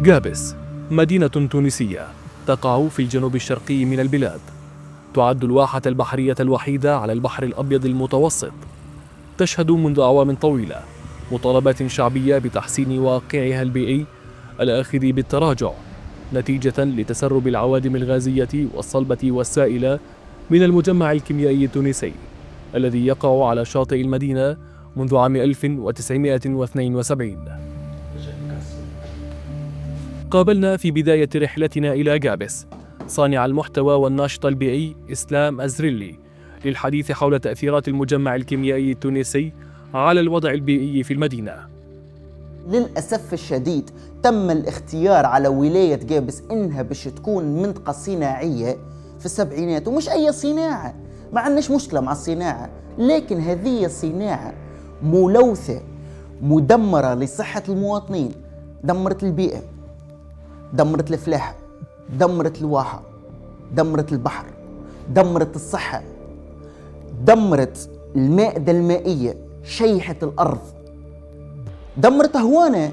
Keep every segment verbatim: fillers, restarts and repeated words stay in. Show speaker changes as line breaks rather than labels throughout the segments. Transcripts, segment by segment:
جابس مدينة تونسية تقع في الجنوب الشرقي من البلاد. تعد الواحة البحرية الوحيدة على البحر الأبيض المتوسط. تشهد منذ أعوام طويلة مطالبات شعبية بتحسين واقعها البيئي الآخذ بالتراجع نتيجة لتسرب العوادم الغازية والصلبة والسائلة من المجمع الكيميائي التونسي الذي يقع على شاطئ المدينة منذ عام ألف وتسعمائة واثنين وسبعين. قابلنا في بداية رحلتنا إلى جابس صانع المحتوى والناشط البيئي إسلام أزريلي للحديث حول تأثيرات المجمع الكيميائي التونسي على الوضع البيئي في المدينة.
للأسف الشديد تم الاختيار على ولاية جابس إنها باش تكون منطقة صناعية في السبعينات، ومش أي صناعة، ما عندناش مشكلة مع الصناعة، لكن هذه الصناعة ملوثة مدمرة لصحة المواطنين، دمرت البيئة، دمرت الفلاحة، دمرت الواحة، دمرت البحر، دمرت الصحة، دمرت المائدة المائية، شيحت الأرض، دمرت هوانا.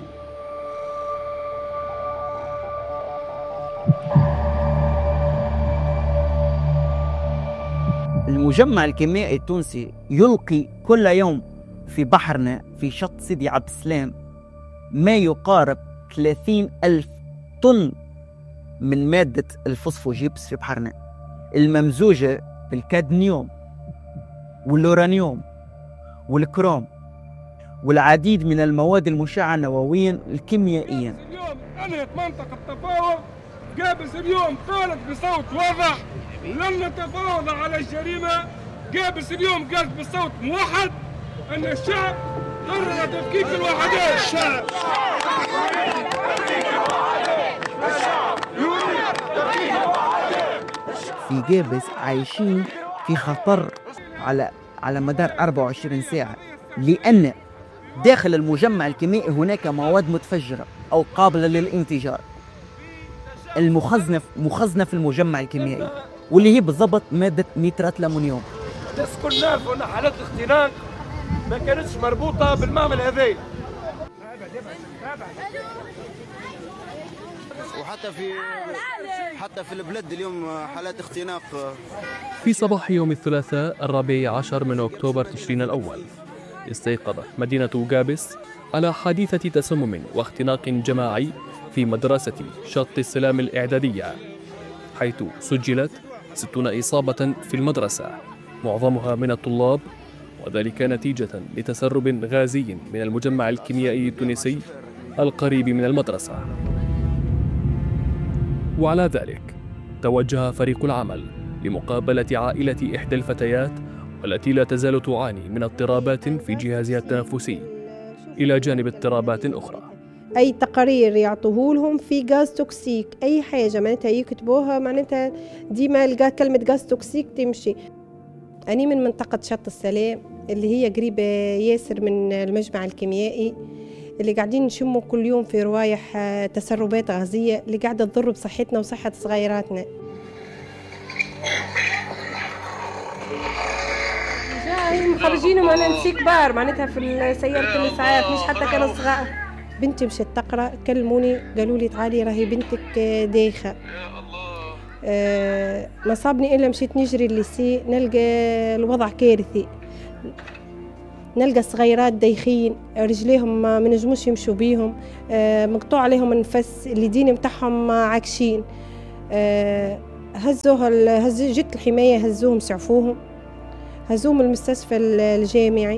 المجمع الكيميائي التونسي يلقي كل يوم في بحرنا في شط سيدي عبد السلام ما يقارب ثلاثين ألف طن من مادة الفوسفوجيبس في بحرنا الممزوجة بالكادميوم والأورانيوم والكروم والعديد من المواد المشعة نوويا الكيميائيا.
اليوم أنهت منطقة تفاوض جابس اليوم قالت بصوت واضح لن نتفاوض على الجريمة. جابس اليوم قالت بصوت موحد أن الشعب قرر تفكيك الوحدات. الشعب
في جابس عايشين في خطر على على مدار أربعة وعشرين ساعة، لأن داخل المجمع الكيميائي هناك مواد متفجرة أو قابلة للانفجار المخزنة مخزنة في المجمع الكيميائي، واللي هي بالضبط مادة نيترات الأمونيوم.
الناس كل نعرفوا أن حالات الاختناق ما كانتش مربوطة بالمعمل هذايا،
وحتى في حتى في البلد اليوم حالات اختناق.
في صباح يوم الثلاثاء الرابع عشر من أكتوبر تشرين الأول استيقظت مدينة جابس على حادثة تسمم واختناق جماعي في مدرسة شط السلام الإعدادية، حيث سجلت ستون إصابة في المدرسة معظمها من الطلاب، وذلك نتيجة لتسرب غازي من المجمع الكيميائي التونسي القريب من المدرسة. وعلى ذلك توجه فريق العمل لمقابلة عائلة إحدى الفتيات والتي لا تزال تعاني من اضطرابات في جهازها التنفسي إلى جانب اضطرابات أخرى.
أي تقارير يعطوه لهم في غاز توكسيك، أي حاجة معناتها يكتبوها معناتها ديما لقى كلمة غاز توكسيك تمشي. أنا من منطقة شط السلام اللي هي قريبة ياسر من المجمع الكيميائي، اللي قاعدين نشموا كل يوم في روايح تسربات غازية اللي قاعدة تضر بصحتنا وصحة صغيراتنا. جاي مخرجينهم أنا نسي كبار معناتها في سيارة الإسعاف، مش حتى كانوا صغار. بنتي مشت تقرأ، كلموني قالوا لي تعالي راهي بنتك دايخة. أه ما صابني إلا مشيت نجري الليسي نلقى الوضع كارثي، نلقى صغيرات دايخين رجليهم ما نجموش يمشوا بيهم، أه مقطوع عليهم النفس، اليدين متاعهم عاكشين. أه هزوه هز جت الحماية هزوهم سعفوهم، هزوهم المستشفى الجامعي.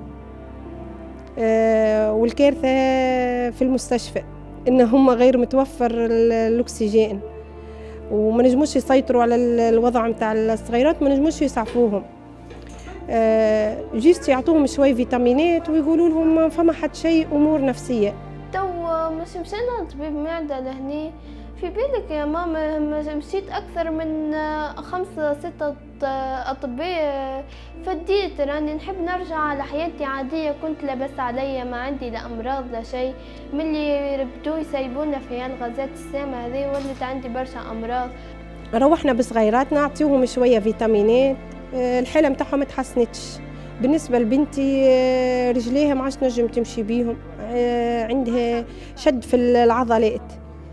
أه والكارثة في المستشفى إن هم غير متوفر الأكسجين وما نجموش يسيطروا على الوضع متاع الصغيرات، ما نجموش يسعفوهم. أه جيست يعطوهم شوي فيتامينات ويقولوا لهم فما حد شيء أمور نفسية.
تو مش مشينا طبيب معدة لهني، في بالك يا ماما مشيت أكثر من خمسة ستة أطباء، فديت راني نحب نرجع على حياتي عادية، كنت لاباس عليا ما عندي لا أمراض لا شيء. ملي ربطوا يسيبونا في الغازات السامة هذه ولت عندي برشا أمراض.
روحنا بصغيراتنا نعطيوهم شوية فيتامينات، الحالة متاعهم ما تحسنتش. بالنسبة لبنتي رجليها ما عادش نجم تمشي بيهم، عندها شد في العضلات،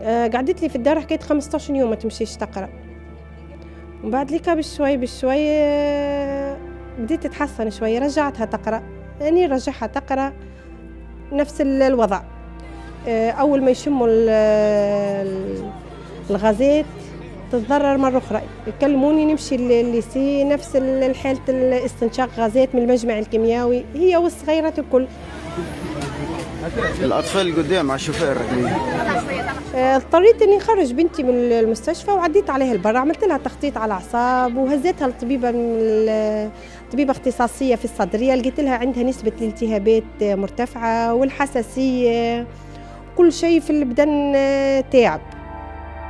آه، قعدت لي في الدار حكيت خمسطعش يوم ما تمشيش تقرا. ومن بعد ليكا بشوي بشوي آه، بديت تتحسن شوي، رجعتها تقرا. يعني رجعها تقرا نفس الوضع. آه، اول ما يشموا الغازات تتضرر مرة أخرى، يكلموني نمشي الليسي نفس الحالة الاستنشاق غازات من المجمع الكيميائي، هي والصغيرات الكل.
الأطفال قدام على الشوفير راكبين.
اضطريت إني أخرج بنتي من المستشفى وعديت عليها البر، عملت لها تخطيط على أعصاب وهزيتها لطبيبة طبيبة اختصاصية في الصدرية، لقيت لها عندها نسبة الالتهابات مرتفعة والحساسية، كل شيء في البدن تعب.